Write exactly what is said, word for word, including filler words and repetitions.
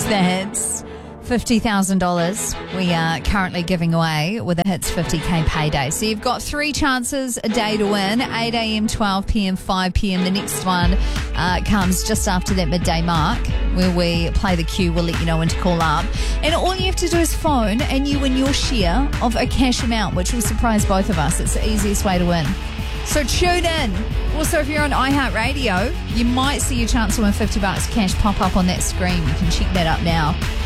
the Hits. fifty thousand dollars we are currently giving away with the Hits fifty K payday. So you've got three chances a day to win, eight a.m, twelve p.m, five p.m. The next one uh, comes just after that midday mark where we play the cue. We'll let you know when to call up. And all you have to do is phone and you win your share of a cash amount, which will surprise both of us. It's the easiest way to win. So tune in. Also, if you're on iHeartRadio, you might see your chance to win fifty bucks cash pop up on that screen. You can check that up now.